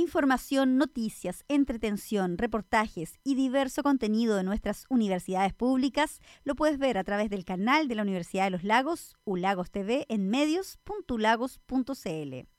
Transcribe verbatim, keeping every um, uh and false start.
Información, noticias, entretención, reportajes y diverso contenido de nuestras universidades públicas lo puedes ver a través del canal de la Universidad de los Lagos, U Lagos T V, en medios punto u lagos punto c l.